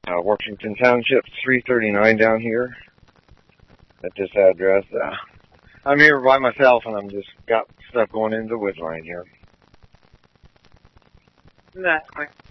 Washington Township, 339 down here at this address. I'm here by myself, and I'm just got stuff going into the wood line here. Nah,